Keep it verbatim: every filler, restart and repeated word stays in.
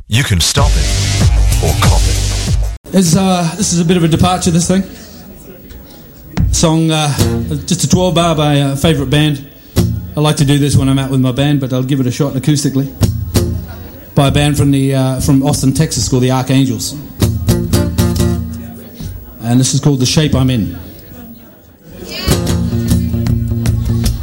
You can stop it or cop it. It's, uh, this is a bit of a departure, this thing. Song, uh, just a twelve bar by a favourite band. I like to do this when I'm out with my band, but I'll give it a shot acoustically. By a band from the uh, from Austin, Texas, called the Archangels. And this is called The Shape I'm In.